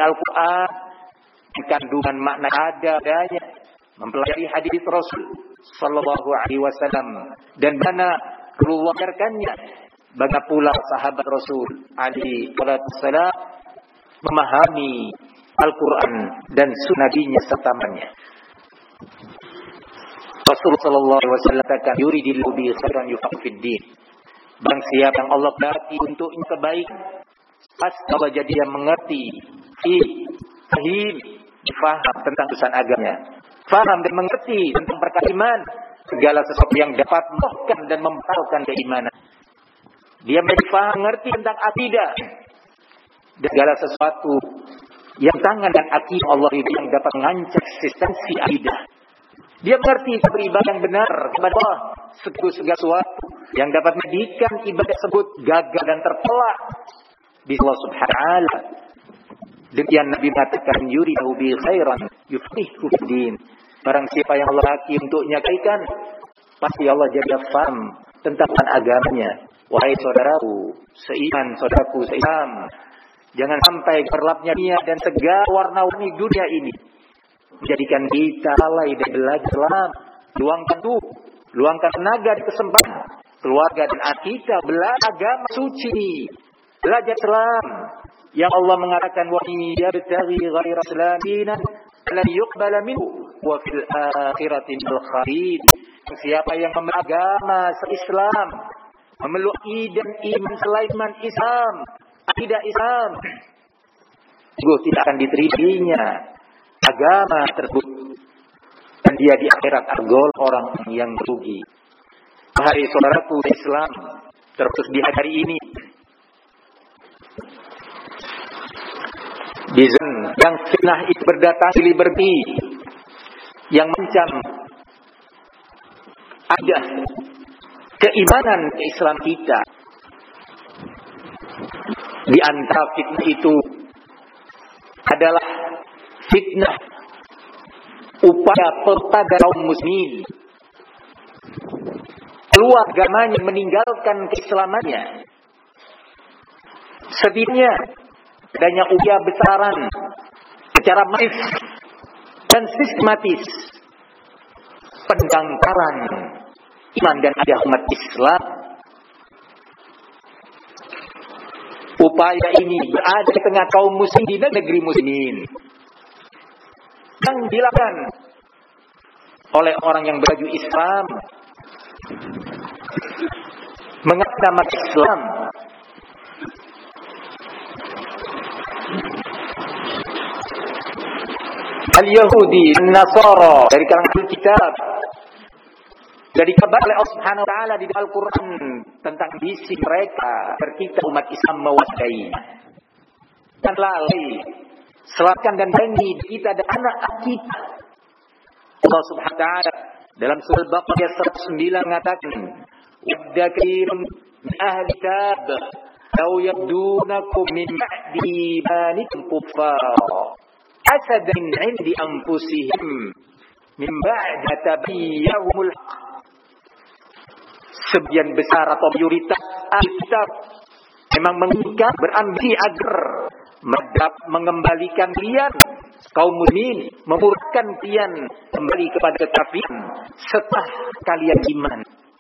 Al-Quran, kandungan makna adanya, mempelajari hadis Rasul sallallahu alaihi wasallam, dan mana keluarkannya, bagaimana pula sahabat Rasul alaihi wasallam memahami Al-Quran dan sunnahnya serta mannya. Rasulullah sallallahu alaihi wasallam katakan, yuridillahu bihi khairan yufaqihu fid din. Barang siapa yang Allah beri untuknya kebaikan, pasti Allah jadi yang mengerti, faham tentang urusan agamanya, faham dan mengerti tentang perkara iman, segala sesuatu yang dapat mengokohkan dan membatalkan keimanan. Dia mengerti tentang akidah dan segala sesuatu yang tangan dan akidah Allah itu yang dapat mengancam eksistensi akidah. Dia mengerti beribadah yang benar kepada Allah, segala sesuatu yang dapat menjadikan ibadah tersebut gagal dan tertolak di Allah Subhanahu wa taala. Demikian Nabi mengatakan, yuridu bi khairan yufaqihu fid din. Barang siapa yang Allah beri untuknya kebaikan, pasti Allah jadi faham tentang agamanya. Wahai saudaraku saudaraku seiman, jangan sampai berlapnya dunia dan segala warna-warni dunia ini menjadikan kita lalai dari belajar Islam. Luangkan tenaga di kesempatan keluarga dan kita belajar agama suci, belajar Islam yang Allah mengatakan, wa yabtaghi ghaira Islam dinan lan yuqbala minhu wa fil akhirati minal khairin. Siapa yang memeluk agama Islam, memeluk dan iman selain iman Islam, akidah Islam, itu tidak akan diterimanya agama tersebut, dan dia di akhirat tergolong orang yang rugi. Hai saudaraku Islam, terus di hari ini di zaman yang fitnah itu berdatang silih berganti, yang mengancam ada keimanan Islam kita. Di antara fitnah itu adalah fitnah upaya pertada kaum muslimin keluar agamanya, meninggalkan keislamannya. Setidaknya adanya upaya besaran secara masif dan sistematis pendangkaran iman dan akidah umat Islam. Upaya ini berada di tengah kaum muslimin di negeri muslimin, yang dilakukan oleh orang yang berbaju Islam, mengaku nama Islam, Al-Yahudi, An-Nasara, dari kalangan Alkitab, dari kabar oleh Allah Subhanahu wa taala di Al-Qur'an tentang visi mereka berkita umat Islam mewadai dan lalai, selamatkan dan janji kita dan anak kita. Allah Subhanahu wa taala dalam surah Al-Baqarah 109 mengatakan, wadda katsirun min ahli kitab law yabdunakum min ba'di imanikum kuffara hasadan 'indi anfusihim min ba'di tabayyahumul haqq. Sebagian besar atau mayoritas ahli kitab memang menginginkan, berambisi agar mengembalikan kalian kaum muslimin, memurahkan kalian kembali kepada kekafiran setelah kalian iman.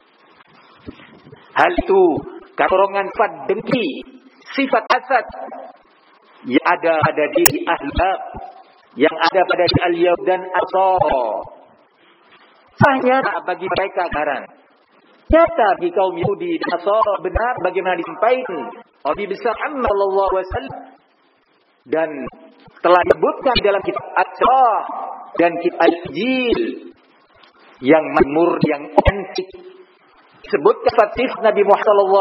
Hal itu dorongan sifat dengki, sifat hasad yang ada pada diri ahli kitab, yang ada pada diri al-Yahud dan Nasara. Hanya bagi mereka sekarang nyata di kaum Yahudi dan Nasara benar bagaimana disampaikan Nabi besar Muhammad sallallahu alaihi wasallam, dan telah disebutkan dalam kitab At-Taurah dan kitab Al-Injil yang makmur, yang otentik, disebutkan sifat Nabi Muhammad sallallahu